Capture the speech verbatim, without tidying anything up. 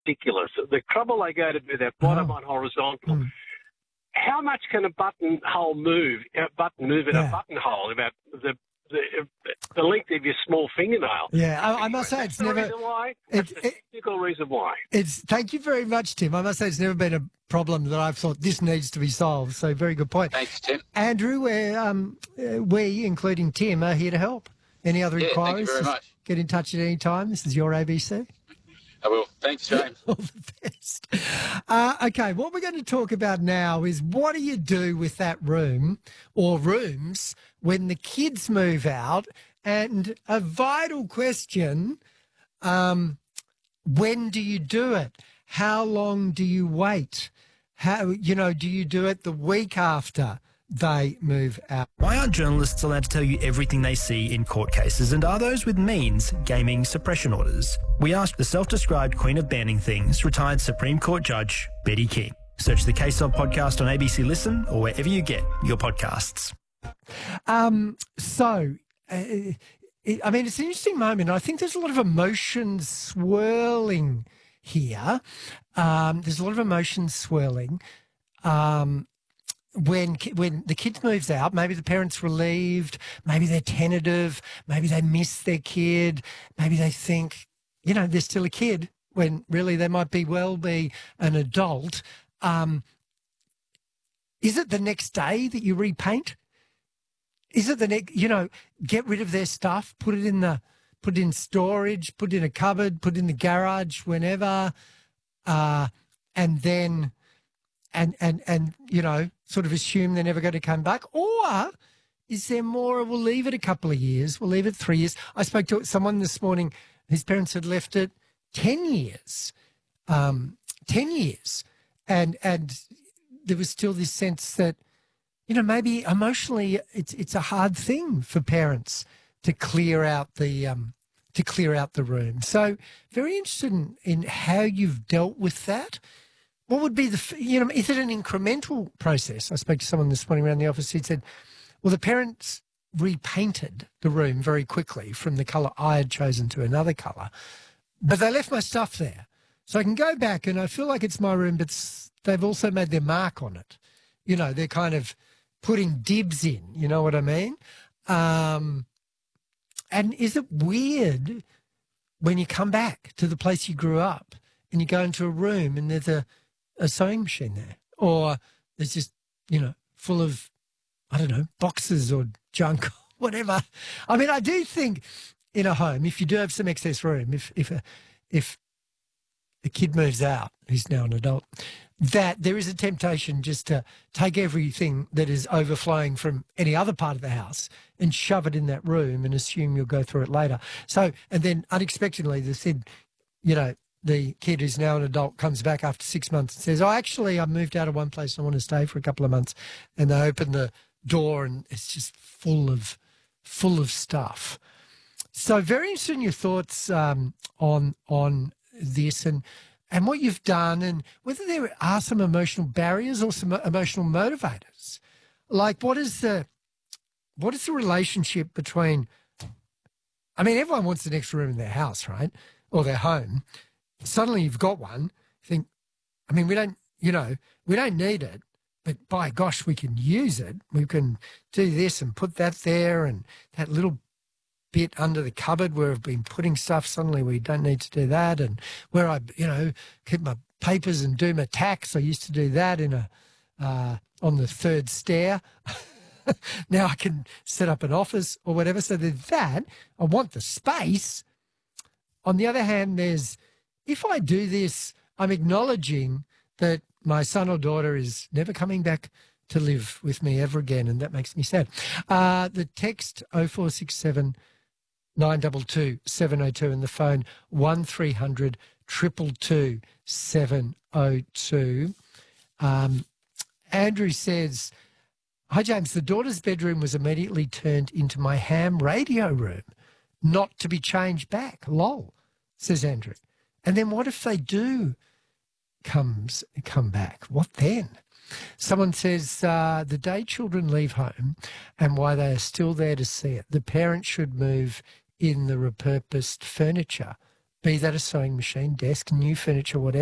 ridiculous. The trouble they go to do that bottom Oh. one horizontal. Mm. How much can a buttonhole move? A button move in Yeah. a buttonhole about the, the the length of your small fingernail. Yeah, I, I must say That's it's the never. reason why. It, That's the it, technical reason why. it's thank you very much, Tim. I must say it's never been a problem that I've thought this needs to be solved. So very good point. Thanks, Tim. Andrew, we're, um, uh, we, including Tim, are here to help. Any other Yeah, thank you inquiries? very just much. Get in touch at any time. This is your A B C. I will. Thanks, James. All the best. Uh, okay, what we're going to talk about now is what do you do with that room or rooms when the kids move out? And a vital question, um, when do you do it? How long do you wait? How, you know, do you do it the week after they move out? Why aren't journalists allowed to tell you everything they see in court cases, and are those with means gaming suppression orders? We asked the self-described queen of banning things, retired Supreme Court Judge Betty King. Search the Case On podcast on A B C Listen or wherever you get your podcasts. Um, so, uh, it, I mean, it's an interesting moment. I think there's a lot of emotion swirling here. Um, there's a lot of emotion swirling. Um, when ki- when the kid moves out, maybe the parent's relieved, maybe they're tentative, maybe they miss their kid, maybe they think, you know, they're still a kid when really they might be well be an adult. Um, is it the next day that you repaint? Is it the next, you know, get rid of their stuff, put it in the, put it in storage, put it in a cupboard, put it in the garage, whenever, uh, and then, and, and, and, you know, sort of assume they're never going to come back? Or is there more, we'll leave it a couple of years, we'll leave it three years. I spoke to someone this morning, his parents had left it ten years, um, ten years. And, and there was still this sense that, you know, maybe emotionally it's it's a hard thing for parents to clear out the um, to clear out the room. So very interested in, in how you've dealt with that. What would be the, you know, is it an incremental process? I spoke to someone this morning around the office who said, well, the parents repainted the room very quickly from the colour I had chosen to another colour, but they left my stuff there. So I can go back and I feel like it's my room, but they've also made their mark on it. You know, they're kind of putting dibs in, you know what I mean? Um, and is it weird when you come back to the place you grew up and you go into a room and there's a, a sewing machine there, or there's just, you know, full of, I don't know, boxes or junk, whatever. I mean, I do think in a home, if you do have some excess room, if if a, if the kid moves out, who's now an adult, that there is a temptation just to take everything that is overflowing from any other part of the house and shove it in that room and assume you'll go through it later. So, and then unexpectedly, the said, you know, the kid who's now an adult comes back after six months and says, oh, actually, I moved out of one place and I want to stay for a couple of months. And they open the door and it's just full of, full of stuff. So very interested in your thoughts um, on, on this and, and what you've done, and whether there are some emotional barriers or some emotional motivators. Like, what is the what is the relationship between, I mean, everyone wants an extra room in their house, right? Or their home. Suddenly you've got one. You think, I mean, we don't, you know, we don't need it, but by gosh, we can use it. We can do this and put that there, and that little bit under the cupboard where I've been putting stuff, suddenly we don't need to do that. And where I, you know, keep my papers and do my tax, I used to do that in a uh, on the third stair. Now I can set up an office or whatever. So there's that. I want the space. On the other hand, there's, if I do this, I'm acknowledging that my son or daughter is never coming back to live with me ever again, and that makes me sad. Uh, the text oh four six seven nine two two seven oh two and the phone one three hundred two two two seven oh two. Um, Andrew says, hi, James, the daughter's bedroom was immediately turned into my ham radio room, not to be changed back. Lol, says Andrew. And then what if they do comes come back? What then? Someone says, uh, the day children leave home and why they are still there to see it, the parents should move in the repurposed furniture be that a sewing machine, desk, new furniture, whatever.